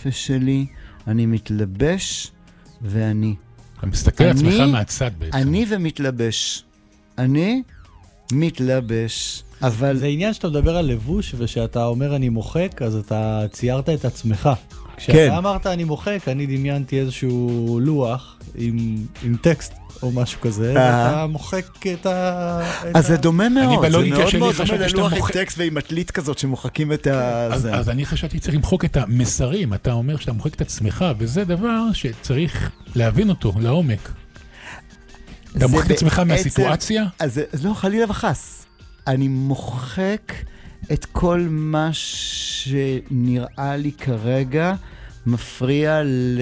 הנפש שלי, אני מתלבש ואני. אתה מסתכל על עצמך מהצד בעצם. אני ומתלבש. אני מתלבש. אבל... זה עניין שאתה מדבר על לבוש, ושאתה אומר אני מוחק, אז אתה ציירת את עצמך. כשאתה אמרת אני מוחק, אני דמיינתי איזשהו לוח עם טקסט או משהו כזה, ואתה מוחק את אז זה דומה מאוד. אני בלוגיקה שלי חשבתי שאתה לוח עם טקסט ועם מטלית כזאת שמוחקים את זה. אז אני חשבתי שצריך למחוק את המסרים. אתה אומר שאתה מוחק את עצמך, וזה דבר שצריך להבין אותו לעומק. אתה מוחק את עצמך מהסיטואציה? אז לא, חלילה וחס. אני מוחק את כל מה שנראה לי כרגע מפריע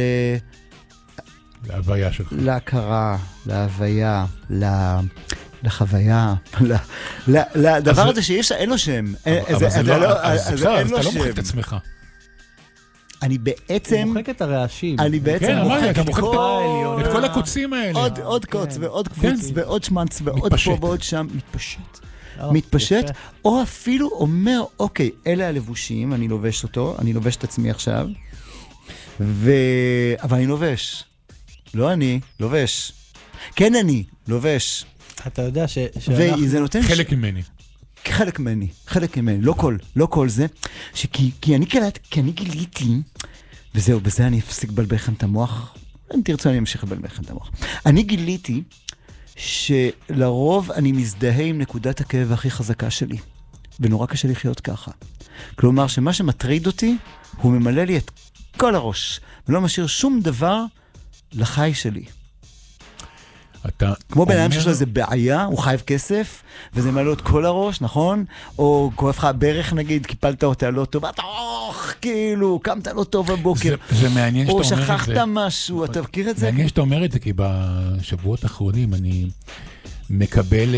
להוויה שלך. להכרה, להוויה, לחוויה, לדבר הזה שאי אפשר, אין לו שם. אבל זה לא, אז אתה לא מוחק את עצמך. אני בעצם... הוא מוחק את הרעשים. אני בעצם מוחק את כל הקוצים האלה. עוד קוץ ועוד קבוץ ועוד שמנץ ועוד פה ועוד שם. מתפשט, או אפילו אומר, אוקיי, אלה הלבושים, אני לובש אותו, אני לובש את עצמי עכשיו, אבל אני לובש. לא אני, לובש. כן אני, לובש. אתה יודע וזה נותן... חלק ממני. חלק ממני, לא כל זה, כי אני גיליתי, וזהו, בזה אני אפסיק לבלבל לכם את המוח, אם תרצו אני אמשיך לבלבל לכם את המוח. אני גיליתי שלרוב אני מזדהה עם נקודת הכאב הכי חזקה שלי, ונורא קשה לחיות ככה. כלומר, שמה שמטריד אותי, הוא ממלא לי את כל הראש, ולא משאיר שום דבר לחי שלי. כמו בן אדם שיש לו איזה בעיה, הוא חייב כסף, וזה מעלה את כל הראש, נכון? או כואב לך ברך נגיד, קיפלת אותה לא טוב, אתה כאילו, קמת לא טוב בבוקר. זה מעניין שאתה אומר את זה. או שכחת משהו, אתה מכיר את זה? מעניין שאתה אומר את זה, כי בשבועות האחרונים אני מקבל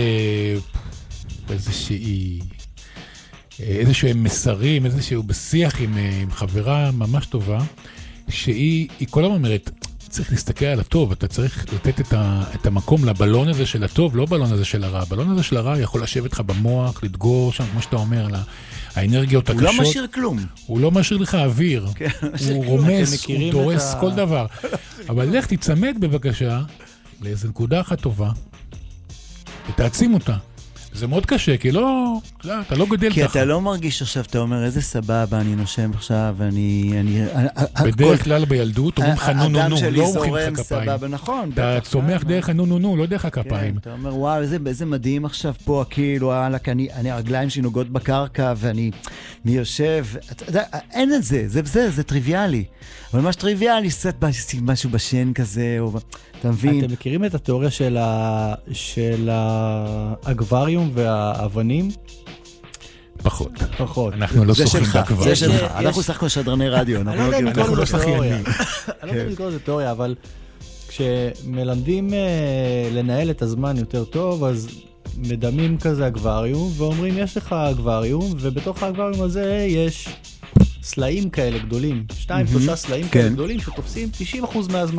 איזשהם מסרים, איזשהו בשיח עם חברה ממש טובה, שהיא כל הזמן אומרת, צריך להסתכל על הטוב, אתה צריך לתת את המקום לבלון הזה של הטוב, לא בלון הזה של הרע. הבלון הזה של הרע יכול לשבת לך במוח, לדגור שם, כמו שאתה אומר, האנרגיות הקשות. הוא לא משאיר כלום. הוא לא משאיר לך אוויר. הוא רומס, הוא דורס כל דבר. אבל לך תצמד בבקשה לאיזו נקודה אחת טובה, ותעצים אותה. זה מאוד קשה, כי לא, אתה לא גדל ככה. כי אתה לא מרגיש עכשיו, אתה אומר, איזה סבבה, אני נושם עכשיו, בדרך כלל בילדות, אומרים לך נו נו נו, לא אומרים לך כפיים. נכון. אתה צומח דרך הנו נו נו, לא דרך הכפיים. אתה אומר, וואו, איזה מדהים עכשיו פה, כאילו, אני הרגליים שלי נוגעות בקרקע, ואני יושב, אין את זה, זה טריוויאלי. אבל מה שטריוויאלי, קצת משהו בשן כזה, אתה מבין? אתם מכירים את התיאוריה של האקווריום והאבנים? פחות. אנחנו לא שוחים באקווריום. זה שלך. אנחנו שחקנו שדרני רדיו. אנחנו לא שחיינים. אני לא יודע לקרוא לזה תיאוריה, אבל כשמלמדים לנהל את הזמן יותר טוב, אז מדמים כזה אקווריום, ואומרים, יש לך אקווריום, ובתוך האקווריום הזה יש סלעים כאלה גדולים, 2-3 סלעים כאלה גדולים, שתופסים 90% מהזמן.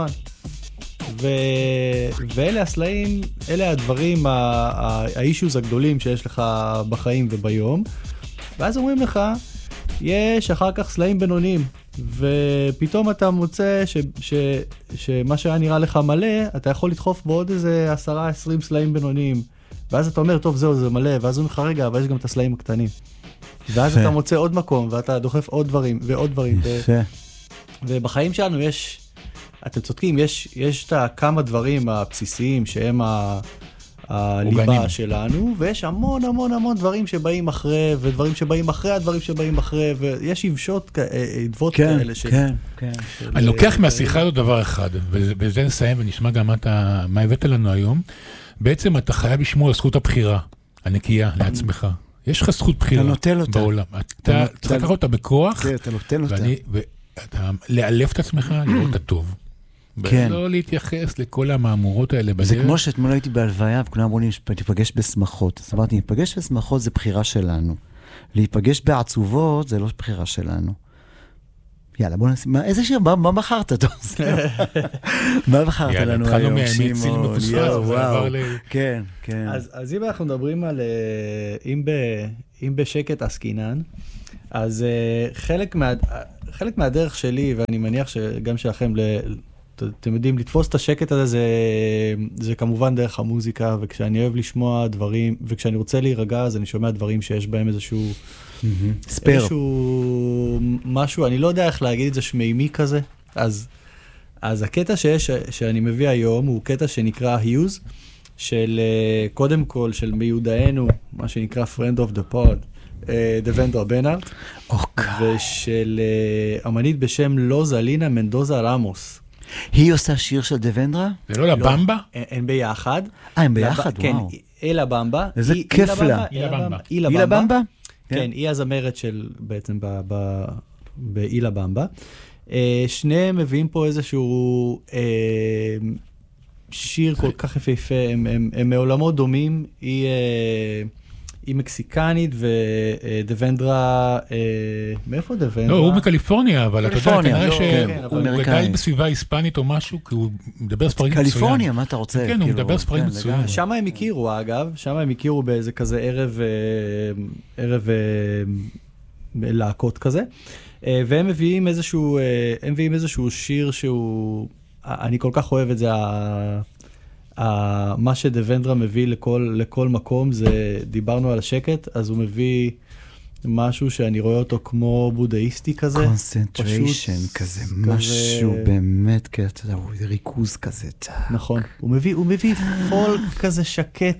ואלה הסלעים, אלה הדברים, האישוז הגדולים שיש לך בחיים וביום, ואז אומרים לך, יש אחר כך סלעים בינוניים, ופתאום אתה מוצא שמה שהיה נראה לך מלא, אתה יכול לדחוף בעוד איזה 10-20 סלעים בינוניים, ואז אתה אומר, טוב, זהו, זה מלא, ואז הוא אומר לך, רגע, אבל יש גם את הסלעים הקטנים. ואז אתה מוצא עוד מקום, ואתה דוחף עוד דברים, ועוד דברים. ובחיים שלנו יש, אתם צודקים, יש את כמה דברים הבסיסיים שהם הליבה שלנו, ויש המון המון המון דברים שבאים אחרי, ודברים שבאים אחרי הדברים שבאים אחרי, ויש יבשות, עדבות כאלה. כן, כן. אני לוקח מהשיחה הזאת דבר אחד, ובזה נסיים ונשמע גם מה הבאת לנו היום. בעצם אתה חייב לשמור על זכות הבחירה, הנקייה לעצמך. יש לך זכות בחירה בעולם. אתה צריך לקחת אותה בכוח, אתה נותן אותה. ואתה לאלף את עצמך, לראות את הטוב. ולא להתייחס לכל המאמורות האלה בדרך. זה כמו שאתמול הייתי בהלוויה, וכולם אמרו לי, תיפגש בשמחות. אז אמרתי, להיפגש בשמחות זה בחירה שלנו. להיפגש בעצובות זה לא בחירה שלנו. יאללה, בוא נשים, איזה שיר, מה בחרת? מה בחרת לנו היום? שמעון, וואו, כן, כן. אז אם אנחנו מדברים על, אם בשקט עסקינן, אז חלק מהדרך שלי, ואני מניח שגם שלכם, אתם יודעים, לתפוס את השקט הזה, זה כמובן דרך המוזיקה, וכשאני אוהב לשמוע דברים, וכשאני רוצה להירגע, אז אני שומע דברים שיש בהם איזשהו משהו, אני לא יודע איך להגיד את זה שמימי כזה, אז הקטע שאני מביא היום, הוא קטע שנקרא Hughes, של קודם כל, של מיודענו, מה שנקרא Friend of the Pod, דוונדרה בנארט, ושל אמנית בשם לוזלינה מנדוזה רמוס. היא עושה שיר של דוונדרה? זה לא לבמבה? הם ביחד. הם ביחד? כן, וואו. אלה במבה. איזה כיף לה. אילה במבה? כן, היא הזמרת של בעצם באילה במבה. שניהם מביאים פה איזשהו שיר כל כך יפהפה, הם מעולמות דומים, היא מקסיקנית ודוונדרה, מאיפה דוונדרה? לא, הוא מקליפורניה, אבל אתה יודע, כנראה שהוא אמריקאי. גדל בסביבה היספנית או משהו, כי הוא מדבר ספרדית מצוין. קליפורניה, מה אתה רוצה? כן, הוא מדבר ספרדית מצוין. שם הם הכירו, אגב, שם הם הכירו באיזה כזה ערב להקות כזה, והם מביאים איזשהו שיר שהוא, אני כל כך אוהב את זה, מה שדוונדרה מביא לכל מקום, זה, דיברנו על השקט, אז הוא מביא משהו שאני רואה אותו כמו בודהיסטי כזה. קונסנטריישן כזה, משהו באמת, כי אתה יודע, הוא ריכוז כזה. נכון, הוא מביא פולק כזה שקט,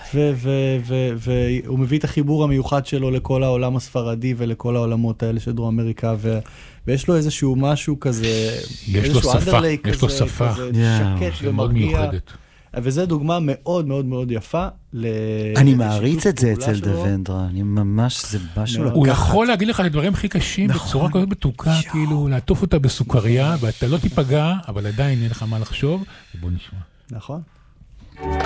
והוא מביא את החיבור המיוחד שלו לכל העולם הספרדי ולכל העולמות האלה של דרום אמריקה, ויש לו איזשהו משהו כזה, יש לו שפה, יש לו שפה, שקט ומרגיע. וזו דוגמה מאוד מאוד מאוד יפה. אני מעריץ את זה אצל דוונדרה, אני ממש, זה משהו לקחת. הוא יכול להגיד לך לדברים הכי קשים בצורה כזאת מתוקה, כאילו לעטוף אותה בסוכריה, ואתה לא תיפגע, אבל עדיין אין לך מה לחשוב, ובוא נשמע. נכון.